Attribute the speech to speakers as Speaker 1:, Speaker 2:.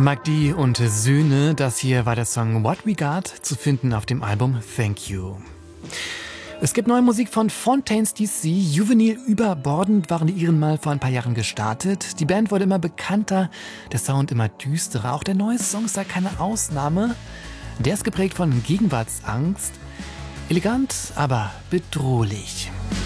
Speaker 1: Magdi und Söhne, das hier war der Song What We Got, zu finden auf dem Album Thank You. Es gibt neue Musik von Fontaines DC. Juvenil überbordend waren die Iren mal vor ein paar Jahren gestartet. Die Band wurde immer bekannter, der Sound immer düsterer. Auch der neue Song ist da keine Ausnahme. Der ist geprägt von Gegenwartsangst. Elegant, aber bedrohlich.